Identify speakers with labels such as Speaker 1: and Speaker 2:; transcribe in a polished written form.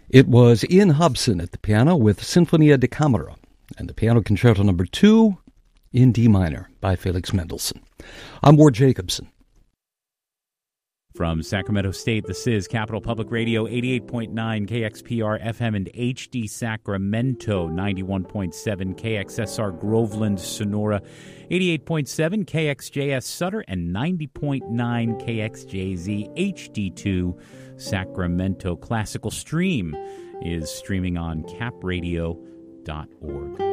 Speaker 1: It was Ian Hobson at the piano with Sinfonia da Camera and the Piano Concerto No. 2 in D minor by Felix Mendelssohn. I'm Ward Jacobson.
Speaker 2: From Sacramento State, this is Capital Public Radio, 88.9 KXPR FM and HD Sacramento, 91.7 KXSR Groveland, Sonora, 88.7 KXJS Sutter, and 90.9 KXJZ HD2 Sacramento. Classical Stream is streaming on capradio.org.